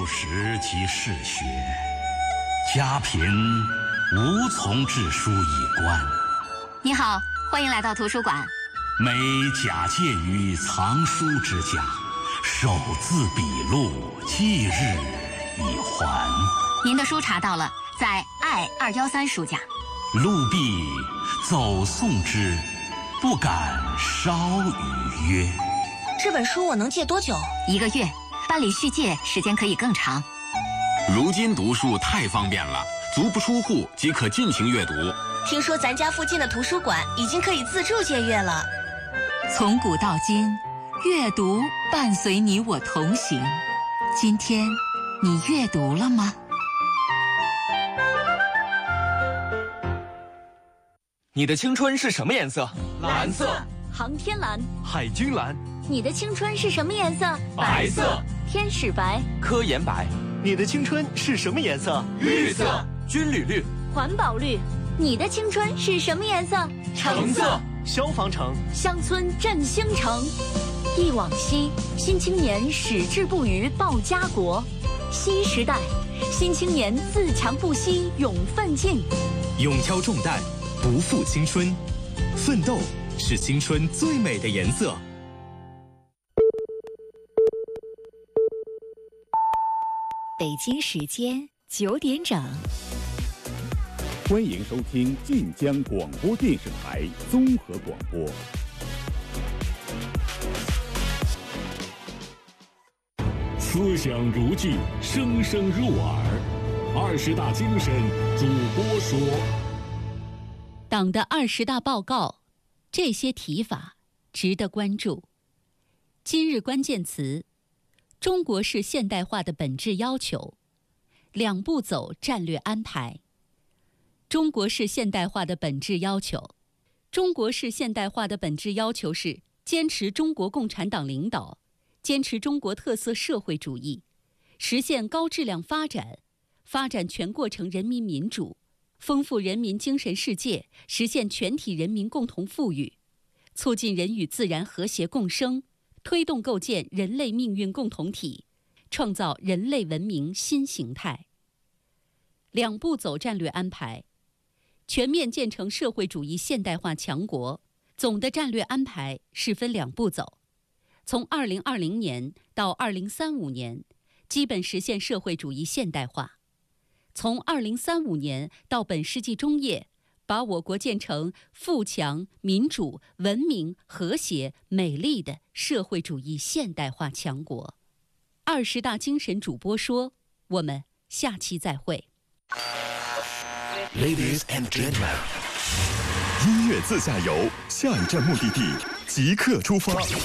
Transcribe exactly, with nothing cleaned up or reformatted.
数十即仕学，家贫无从治书以官。 你好，欢迎来到图书馆。 每假借于藏书之家，手字笔录，即日以还。 您的书查到了，在爱二幺三书架。 陆必走送之，不敢稍逾约。 这本书我能借多久？ 一个月，办理续借时间可以更长。 如今读书太方便了，足不出户即可尽情阅读。 听说咱家附近的图书馆已经可以自助借阅了。 从古到今，阅读伴随你我同行。今天，你阅读了吗？ 你的青春是什么颜色？ 蓝色。航天蓝。 海军蓝。 你的青春是什么颜色？ 白色。 天使白。 科研白。 你的青春是什么颜色？ 绿色。军旅绿。 环保绿。你的青春是什么颜色？ 橙色。 消防橙。 乡村振兴城。忆往昔，新青年矢志不渝报家国。新时代，新青年自强不息勇奋进。 勇挑重担，不负青春，奋斗是青春最美的颜色。 北京时间九点整， 欢迎收听晋江广播电视台综合广播。思想如炬，声声入耳。二十大精神主播说。 党的二十大报告，这些提法值得关注。今日关键词：中国式现代化的本质要求，两步走战略安排。中国式现代化的本质要求，中国式现代化的本质要求是坚持中国共产党领导，坚持中国特色社会主义，实现高质量发展，发展全过程人民民主，丰富人民精神世界，实现全体人民共同富裕，促进人与自然和谐共生，推动构建人类命运共同体，创造人类文明新形态。两步走战略安排，全面建成社会主义现代化强国，总的战略安排是分两步走。从二零二零年到二零三五年，基本实现社会主义现代化；从二零三五年到本世纪中叶，把我国建成富强、民主、文明、和谐、美丽的社会主义现代化强国。二十大精神主播说，我们下期再会。 Ladies and gentlemen， 音乐自驾游，下一站目的地即刻出发。